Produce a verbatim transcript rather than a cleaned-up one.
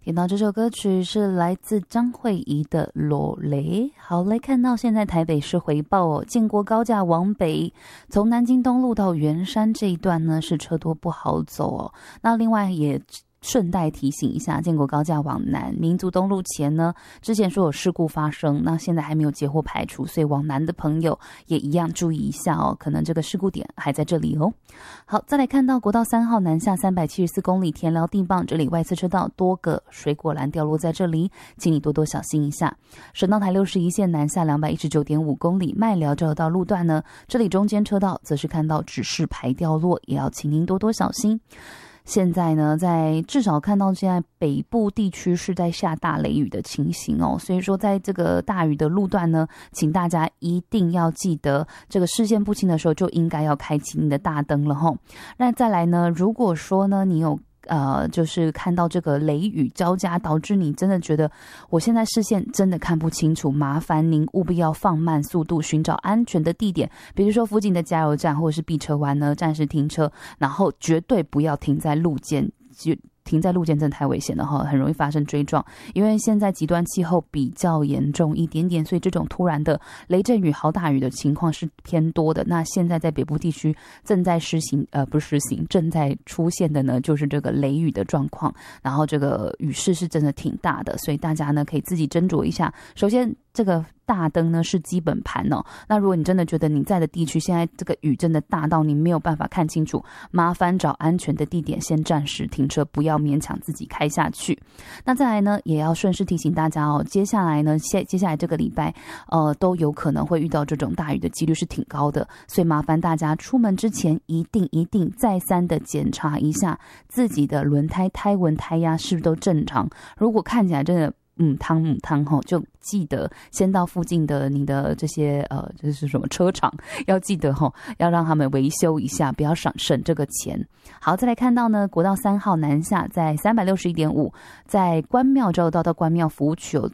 听到这首歌曲是来自张惠仪的《裸雷》。好，来看到现在台北市回报哦，建国高架往北，从南京东路到圆山这一段呢是车多不好走哦。那另外也顺带提醒一下，建国高架往南，民族东路前呢，之前说有事故发生，那现在还没有截获排除，所以往南的朋友也一样注意一下哦，可能这个事故点还在这里哦。好，再来看到国道三号南下三百七十四公里田寮地磅，这里外侧车道多个水果篮掉落在这里，请你多多小心一下。省道台六十一线南下两百一十九点五公里麦寮这道路段呢，这里中间车道则是看到指示牌掉落，也要请您多多小心。现在呢，在至少看到现在北部地区是在下大雷雨的情形哦，所以说在这个大雨的路段呢，请大家一定要记得，这个视线不清的时候就应该要开启你的大灯了吼。那再来呢，如果说呢你有呃，就是看到这个雷雨交加，导致你真的觉得我现在视线真的看不清楚，麻烦您务必要放慢速度，寻找安全的地点，比如说附近的加油站或者是避车弯呢，暂时停车，然后绝对不要停在路肩，就停在路肩真的太危险了哈，很容易发生追撞。因为现在极端气候比较严重一点点，所以这种突然的雷阵雨、豪大雨的情况是偏多的。那现在在北部地区正在施行，呃，不是施行，正在出现的呢，就是这个雷雨的状况。然后这个雨势是真的挺大的，所以大家呢可以自己斟酌一下。首先，这个大灯呢是基本盘哦。那如果你真的觉得你在的地区现在这个雨真的大到你没有办法看清楚，麻烦找安全的地点先暂时停车，不要勉强自己开下去。那再来呢，也要顺势提醒大家哦，接下来呢，接接下来这个礼拜，呃，都有可能会遇到这种大雨的几率是挺高的，所以麻烦大家出门之前一定一定再三的检查一下自己的轮胎胎纹、胎压是不是都正常。如果看起来真的嗯汤嗯汤吼，就记得先到附近的你的这些呃，这是什么车厂，要记得吼，要让他们维修一下，不要省省这个钱。好，再来看到呢，国道三号南下在三百六十一点五，在关庙交流道到关庙服务区有